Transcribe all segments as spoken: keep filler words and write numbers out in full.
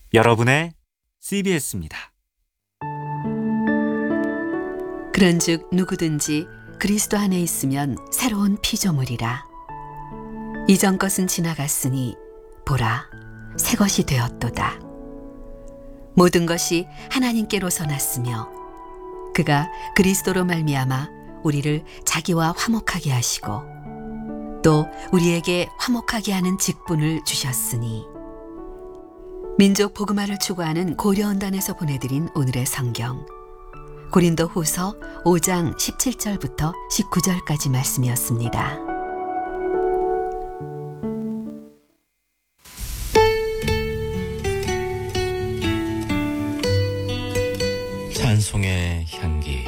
여러분의 씨비에스입니다. 그런즉 누구든지 그리스도 안에 있으면 새로운 피조물이라. 이전 것은 지나갔으니 보라, 새 것이 되었도다. 모든 것이 하나님께로서 났으며 그가 그리스도로 말미암아 우리를 자기와 화목하게 하시고 또 우리에게 화목하게 하는 직분을 주셨으니. 민족 복음화를 추구하는 고려언단에서 보내드린 오늘의 성경, 고린도 후서 오 장 십칠 절부터 십구 절까지 말씀이었습니다. 찬송의 향기.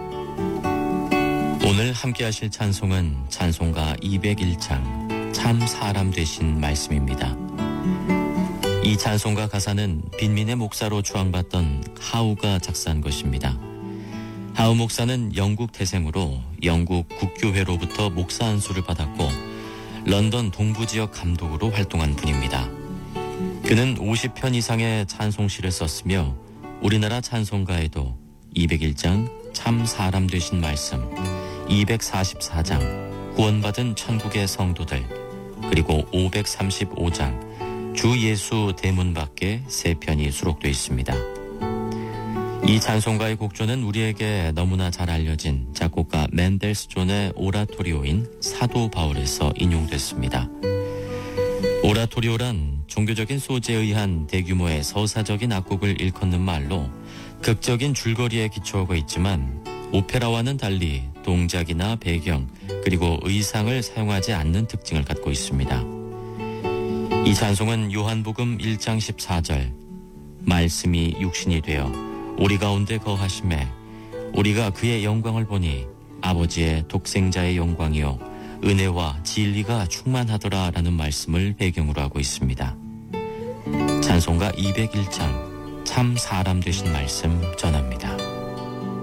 오늘 함께 하실 찬송은 찬송가 이백일 장 참 사람 되신 말씀입니다. 이 찬송가 가사는 빈민의 목사로 추앙받던 하우가 작사한 것입니다. 하우 목사는 영국 태생으로 영국 국교회로부터 목사 안수를 받았고 런던 동부 지역 감독으로 활동한 분입니다. 그는 오십 편 이상의 찬송시를 썼으며 우리나라 찬송가에도 이백일 장 참 사람 되신 말씀, 이백사십사 장 구원받은 천국의 성도들, 그리고 오백삼십오 장 주 예수 대문 밖에 세 편이 수록되어 있습니다. 이 찬송가의 곡조는 우리에게 너무나 잘 알려진 작곡가 맨델스 존의 오라토리오인 사도 바울에서 인용됐습니다. 오라토리오란 종교적인 소재에 의한 대규모의 서사적인 악곡을 일컫는 말로 극적인 줄거리에 기초하고 있지만 오페라와는 달리 동작이나 배경 그리고 의상을 사용하지 않는 특징을 갖고 있습니다. 이 찬송은 요한복음 일 장 십사 절 말씀이 육신이 되어 우리 가운데 거하심에 우리가 그의 영광을 보니 아버지의 독생자의 영광이요 은혜와 진리가 충만하더라 라는 말씀을 배경으로 하고 있습니다. 찬송가 이백일 장 참 사람 되신 말씀 전합니다.